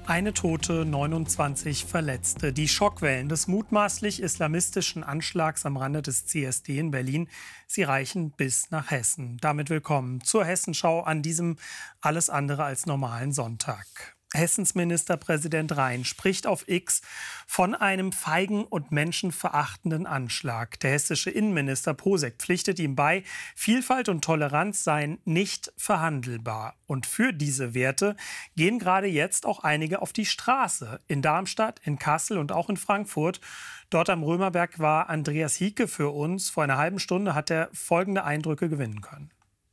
Eine Tote, 29 Verletzte. Die Schockwellen des mutmaßlich islamistischen Anschlags am Rande des CSD in Berlin, sie reichen bis nach Hessen. Damit willkommen zur Hessenschau an diesem alles andere als normalen Sonntag. Hessens Ministerpräsident Rhein spricht auf X von einem feigen und menschenverachtenden Anschlag. Der hessische Innenminister Posek pflichtet ihm bei, Vielfalt und Toleranz seien nicht verhandelbar. Und für diese Werte gehen gerade jetzt auch einige auf die Straße. In Darmstadt, in Kassel und auch in Frankfurt. Dort am Römerberg war Andreas Hieke für uns. Vor einer halben Stunde hat er folgende Eindrücke gewinnen können.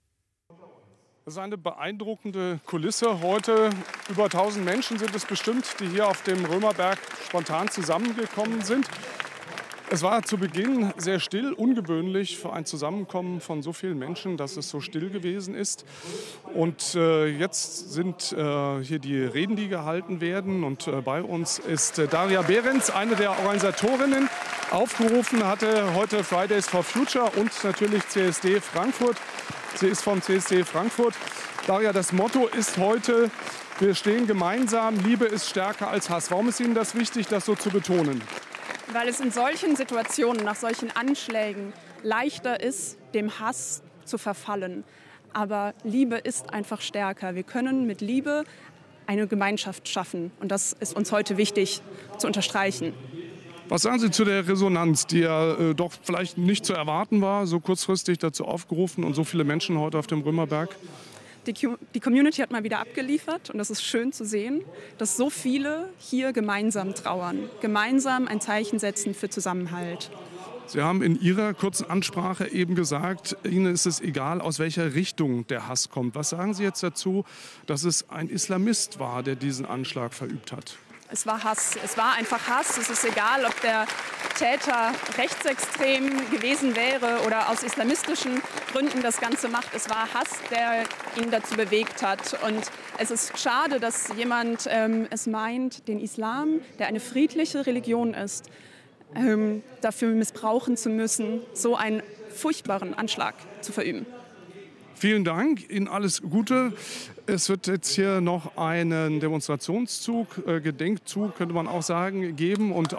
Das ist eine beeindruckende Kulisse. Heute über 1000 Menschen sind es bestimmt, die hier auf dem Römerberg spontan zusammengekommen sind. Es war zu Beginn sehr still, ungewöhnlich für ein Zusammenkommen von so vielen Menschen, dass es so still gewesen ist. Und jetzt sind hier die Reden, die gehalten werden. Und bei uns ist Daria Behrens, eine der Organisatorinnen. Aufgerufen hatte heute Fridays for Future und natürlich CSD Frankfurt. Sie ist vom CSD Frankfurt. Daria, das Motto ist heute, wir stehen gemeinsam, Liebe ist stärker als Hass. Warum ist Ihnen das wichtig, das so zu betonen? Weil es in solchen Situationen, nach solchen Anschlägen, leichter ist, dem Hass zu verfallen. Aber Liebe ist einfach stärker. Wir können mit Liebe eine Gemeinschaft schaffen. Und das ist uns heute wichtig zu unterstreichen. Was sagen Sie zu der Resonanz, die ja doch vielleicht nicht zu erwarten war, so kurzfristig dazu aufgerufen und so viele Menschen heute auf dem Römerberg? Die Community hat mal wieder abgeliefert und das ist schön zu sehen, dass so viele hier gemeinsam trauern, gemeinsam ein Zeichen setzen für Zusammenhalt. Sie haben in Ihrer kurzen Ansprache eben gesagt, Ihnen ist es egal, aus welcher Richtung der Hass kommt. Was sagen Sie jetzt dazu, dass es ein Islamist war, der diesen Anschlag verübt hat? Es war Hass. Es war einfach Hass. Es ist egal, ob der Täter rechtsextrem gewesen wäre oder aus islamistischen Gründen das Ganze macht. Es war Hass, der ihn dazu bewegt hat. Und es ist schade, dass jemand es meint, den Islam, der eine friedliche Religion ist, dafür missbrauchen zu müssen, so einen furchtbaren Anschlag zu verüben. Vielen Dank, Ihnen alles Gute. Es wird jetzt hier noch einen Demonstrationszug, Gedenkzug, könnte man auch sagen, geben. Und